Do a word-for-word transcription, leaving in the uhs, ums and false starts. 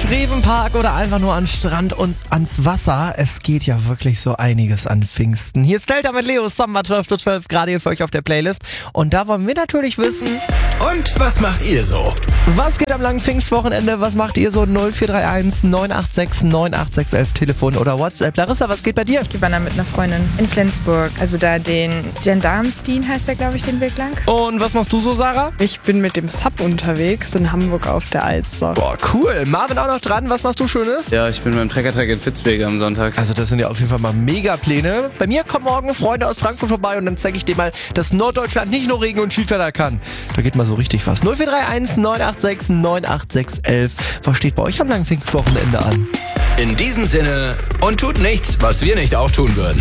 Revenpark oder einfach nur an Strand und ans Wasser. Es geht ja wirklich so einiges an Pfingsten. Hier ist Delta mit Leo, Summer zwölf zu zwölf, gerade hier für euch auf der Playlist. Und da wollen wir natürlich wissen... Und was macht ihr so? Was geht am langen Pfingstwochenende? Was macht ihr so? null vier drei eins neun acht sechs neun acht sechs elf Telefon oder WhatsApp. Larissa, was geht bei dir? Ich gehe wandern mit einer Freundin in Flensburg. Also da den Gendarmstein heißt der, glaube ich, den Weg lang. Und was machst du so, Sarah? Ich bin mit dem Sub unterwegs in Hamburg auf der Alster. Boah, cool. Marvin auch noch dran. Was machst du Schönes? Ja, ich bin beim Treckertag in Fitzwege am Sonntag. Also das sind ja auf jeden Fall mal Mega-Pläne. Bei mir kommen morgen Freunde aus Frankfurt vorbei und dann zeige ich dir mal, dass Norddeutschland nicht nur Regen und Skiwetter kann. Da geht mal so richtig was. null vier drei eins neun acht sechs neun acht sechs elf. Was steht bei euch am langen Pfingstwochenende an? In diesem Sinne, und tut nichts, was wir nicht auch tun würden.